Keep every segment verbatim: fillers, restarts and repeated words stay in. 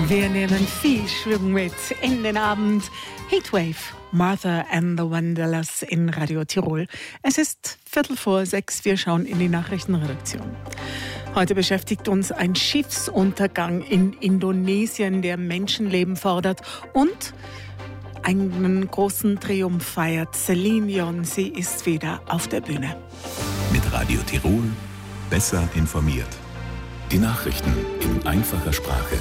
Wir nehmen viel Schwung mit in den Abend. Heatwave, Martha and the Wanderers in Radio Tirol. Es ist Viertel vor sechs, wir schauen in die Nachrichtenredaktion. Heute beschäftigt uns ein Schiffsuntergang in Indonesien, der Menschenleben fordert und einen großen Triumph feiert. Celine Dion, sie ist wieder auf der Bühne. Mit Radio Tirol besser informiert. Die Nachrichten in einfacher Sprache.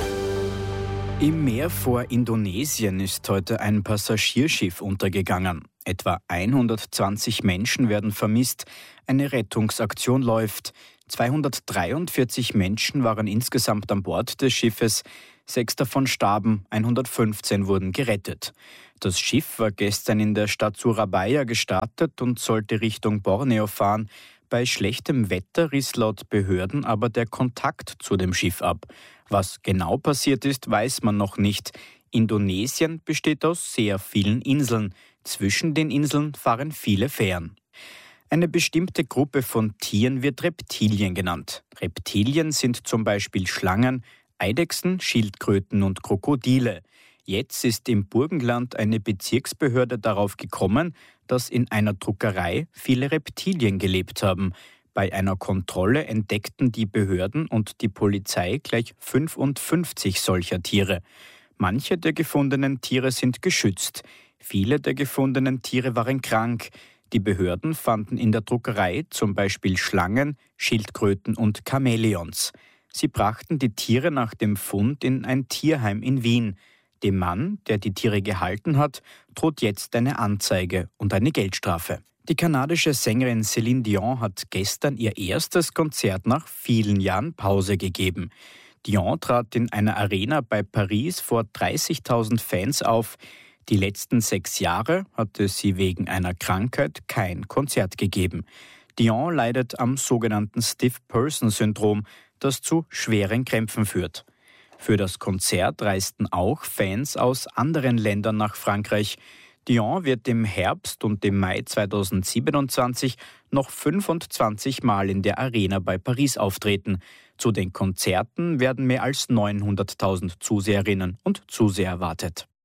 Im Meer vor Indonesien ist heute ein Passagierschiff untergegangen. Etwa hundertzwanzig Menschen werden vermisst. Eine Rettungsaktion läuft. zweihundertdreiundvierzig Menschen waren insgesamt an Bord des Schiffes. Sechs davon starben, hundertfünfzehn wurden gerettet. Das Schiff war gestern in der Stadt Surabaya gestartet und sollte Richtung Borneo fahren. Bei schlechtem Wetter riss laut Behörden aber der Kontakt zu dem Schiff ab. Was genau passiert ist, weiß man noch nicht. Indonesien besteht aus sehr vielen Inseln. Zwischen den Inseln fahren viele Fähren. Eine bestimmte Gruppe von Tieren wird Reptilien genannt. Reptilien sind zum Beispiel Schlangen, Eidechsen, Schildkröten und Krokodile. Jetzt ist im Burgenland eine Bezirksbehörde darauf gekommen, dass in einer Druckerei viele Reptilien gelebt haben. Bei einer Kontrolle entdeckten die Behörden und die Polizei gleich fünfundfünfzig solcher Tiere. Manche der gefundenen Tiere sind geschützt. Viele der gefundenen Tiere waren krank. Die Behörden fanden in der Druckerei zum Beispiel Schlangen, Schildkröten und Chamäleons. Sie brachten die Tiere nach dem Fund in ein Tierheim in Wien. Dem Mann, der die Tiere gehalten hat, droht jetzt eine Anzeige und eine Geldstrafe. Die kanadische Sängerin Celine Dion hat gestern ihr erstes Konzert nach vielen Jahren Pause gegeben. Dion trat in einer Arena bei Paris vor dreißigtausend Fans auf. Die letzten sechs Jahre hatte sie wegen einer Krankheit kein Konzert gegeben. Dion leidet am sogenannten Stiff-Person-Syndrom, das zu schweren Krämpfen führt. Für das Konzert reisten auch Fans aus anderen Ländern nach Frankreich. Dion wird im Herbst und im Mai zweitausendsiebenundzwanzig noch fünfundzwanzig Mal in der Arena bei Paris auftreten. Zu den Konzerten werden mehr als neunhunderttausend Zuseherinnen und Zuseher erwartet.